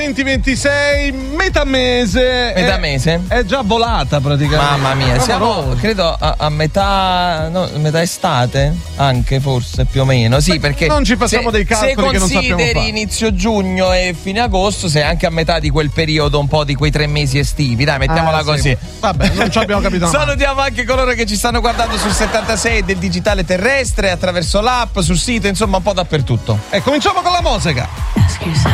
2026, metà mese. È già volata praticamente. Mamma mia, siamo credo a metà, no, metà estate, anche forse più o meno. Sì, perché non ci facciamo dei calcoli che non sappiamo fare. Se consideri inizio giugno e fine agosto, sei anche a metà di quel periodo, un po' di quei 3 mesi estivi. Dai, mettiamola così. Sì. Vabbè, non ci abbiamo capito. Salutiamo anche coloro che ci stanno guardando sul 76 del digitale terrestre, attraverso l'app, sul sito, insomma un po' dappertutto. E cominciamo con la musica.